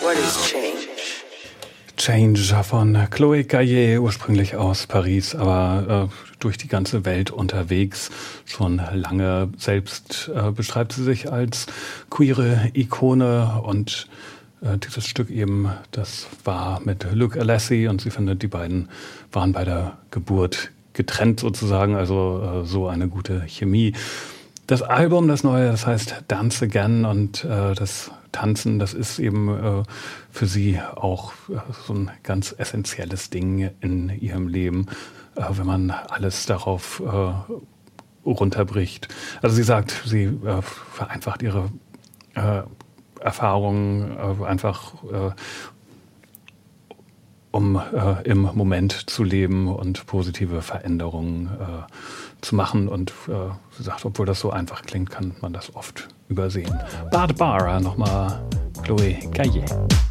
What is change? Change von Chloé Caillet, ursprünglich aus Paris, aber durch die ganze Welt unterwegs. Schon lange selbst beschreibt sie sich als queere Ikone und dieses Stück eben, das war mit Luke Alessi und sie findet, die beiden waren bei der Geburt getrennt sozusagen, also so eine gute Chemie. Das Album, das neue, das heißt Dance Again und das Tanzen, das ist eben für sie auch so ein ganz essentielles Ding in ihrem Leben, wenn man alles darauf runterbricht. Also sie sagt, sie vereinfacht ihre Erfahrungen einfach um im Moment zu leben und positive Veränderungen zu machen. Und sie sagt, obwohl das so einfach klingt, kann man das oft übersehen. Barbara, nochmal Chloé Caillet.